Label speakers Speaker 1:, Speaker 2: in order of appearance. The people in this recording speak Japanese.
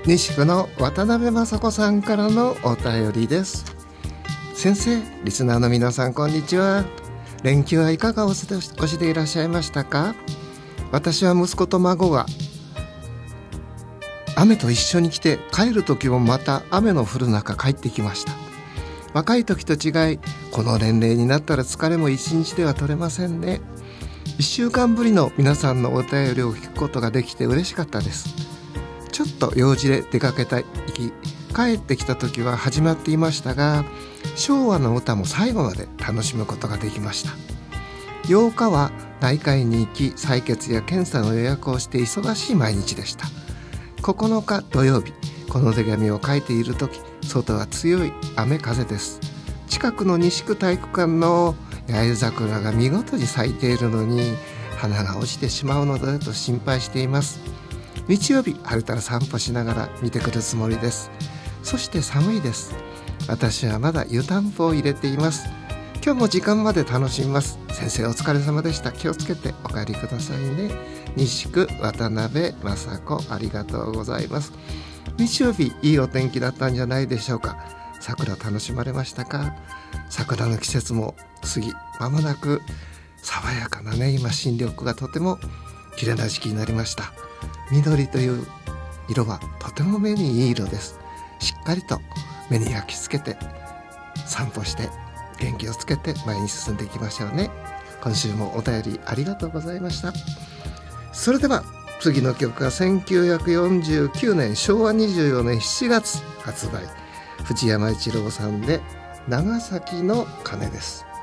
Speaker 1: 西区の渡辺雅子さんからのお便りです。先生、リスナーの皆さん、こんにちは。連休はいかがお過ごしでいらっしゃいましたか？私は息子と孫が雨と一緒に来て、帰る時もまた雨の降る中帰ってきました。若い時と違い、この年齢になったら疲れも一日では取れませんね。1週間ぶりの皆さんのお便りを聞くことができて嬉しかったです。ちょっと用事で出かけたき、帰ってきた時は始まっていましたが、昭和の歌も最後まで楽しむことができました。8日は内科医に行き、採血や検査の予約をして忙しい毎日でした。9日土曜日、この手紙を書いている時、外は強い雨風です。近くの西区体育館の八重桜が見事に咲いているのに、花が落ちてしまうのだと心配しています。日曜日、晴れたら散歩しながら見てくるつもりです。そして寒いです。私はまだ湯たんぽを入れています。今日も時間まで楽しみます。先生、お疲れ様でした。気をつけてお帰りくださいね。西区渡辺雅子、ありがとうございます。日曜日、いいお天気だったんじゃないでしょうか。桜楽しまれましたか？桜の季節も過ぎ、間もなく爽やかなね、今新緑がとても綺麗な時期になりました。緑という色はとても目にいい色です。しっかりと目に焼き付けて散歩して元気をつけて前に進んでいきましょうね。今週もお便りありがとうございました。それでは次の曲は1949年昭和24年7月発売、藤山一郎さんで長崎の鐘です。